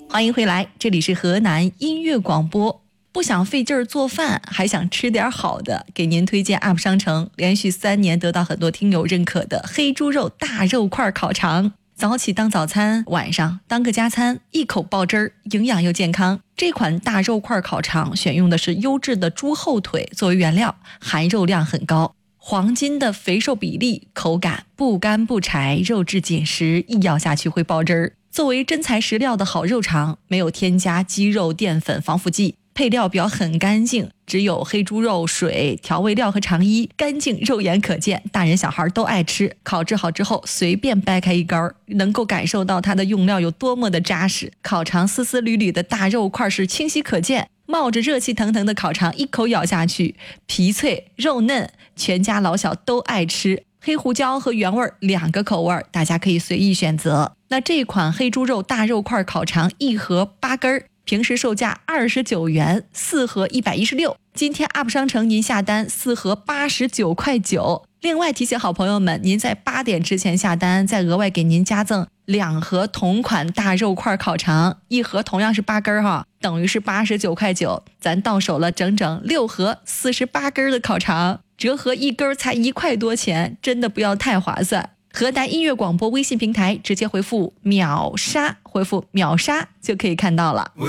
欢迎回来，这里是河南音乐广播。不想费劲儿做饭，还想吃点好的，给您推荐 UP 商城连续3年得到很多听友认可的黑猪肉大肉块烤肠。早起当早餐，晚上当个加餐，一口爆汁儿，营养又健康。这款大肉块烤肠选用的是优质的猪后腿作为原料，含肉量很高，黄金的肥瘦比例，口感不干不柴，肉质紧实，一咬下去会爆汁儿。作为真材实料的好肉肠，没有添加鸡肉、淀粉、防腐剂，配料表很干净，只有黑猪肉、水、调味料和肠衣，干净肉眼可见，大人小孩都爱吃。烤制好之后，随便掰开一根，能够感受到它的用料有多么的扎实。烤肠丝丝缕缕的大肉块是清晰可见，冒着热气腾腾的烤肠，一口咬下去，皮脆肉嫩，全家老小都爱吃。黑胡椒和原味2个口味，大家可以随意选择。那这款黑猪肉大肉块烤肠1盒8根，平时售价29元，4盒116。今天 UP 商城您下单4盒89.9块。另外提醒好朋友们，您在8点之前下单，再额外给您加赠2盒同款大肉块烤肠，1盒同样是8根哈，等于是89.9块，咱到手了整整6盒48根的烤肠，折合1根才1块多钱，真的不要太划算。河南音乐广播微信平台直接回复秒杀，回复秒杀就可以看到了。